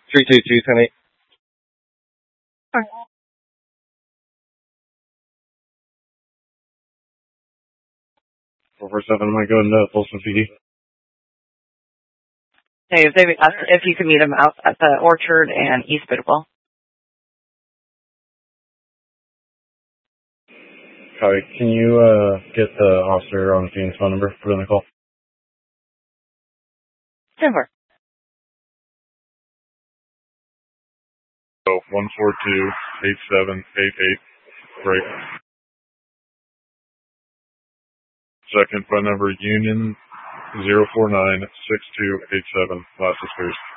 322, 447 might go into Folsom PD. Hey, David asked if you could meet him out at the Orchard and East Bidwell. Copy. Can you get the officer on Phoenix phone number? Put in the call. Denver. So 142-8788. Great. Second phone number, Union 049-6287. Last is first.